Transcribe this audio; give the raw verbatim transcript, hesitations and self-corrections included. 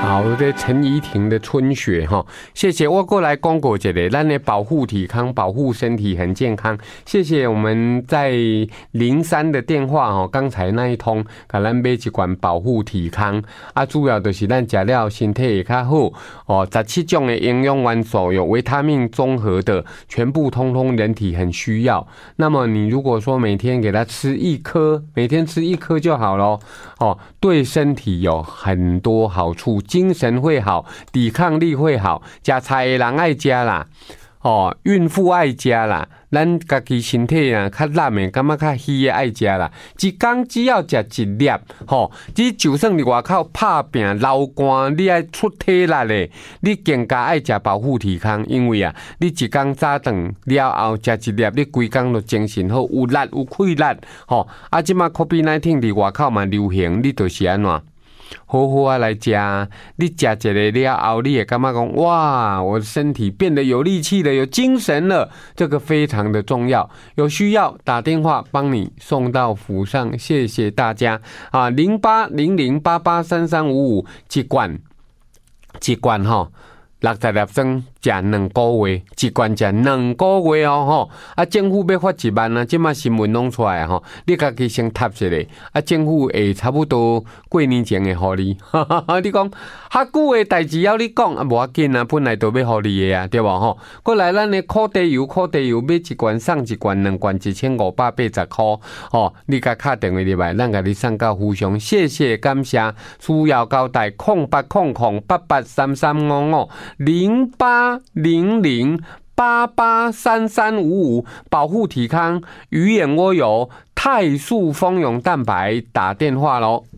好，这陈怡婷的春雪哈，谢谢我过来讲过一个，咱的保护体康，保护身体很健康。谢谢我们在零三的电话哦，刚才那一通，给咱买一罐保护体康啊，主要就是咱食了身体会较好哦，十七种的营养元素有维他命综合的，全部通通人体很需要。那么你如果说每天给它吃一颗，每天吃一颗就好了哦，对身体有很多好处。精神会好，抵抗力会好，吃菜的人爱吃啦，哦，孕妇爱吃啦，咱家己身体啊较烂的，感觉较虚的爱吃啦。一天只要食一粒，吼、哦，你就算伫外口拍拼流汗，你爱出体力的，你更加爱食保护体康，因为啊，你一天早顿了后食一粒，你规天都精神好，有力有气力，吼、哦，啊，即马 COVID 十九 伫外口嘛流行，你就是安怎？好好啊来吃，你吃一个了后，你也感觉讲哇，我的身体变得有力气了，有精神了，这个非常的重要。有需要打电话帮你送到府上，谢谢大家啊！零八零零八八三三五五一罐一罐哈。六十粒装食两个月，一罐食两个月哦吼！啊，政府要发一万啊，即马新闻拢出来吼，你家己先踏一下，啊，政府会差不多过年前会互你，哈哈哈！你讲较久的代志要你讲啊，无要紧啊，本来都要互你的啊，对无吼？过来咱的苦地油，苦地油买一罐送一罐，两罐一千五百八十箍哦。你甲敲电话入来，咱甲你送到府上，谢谢感谢，需要交代空八空空八八三三五五。零八零零八八三三五五，保护体康，鱼眼蜗油，泰素蜂蛹蛋白，打电话咯。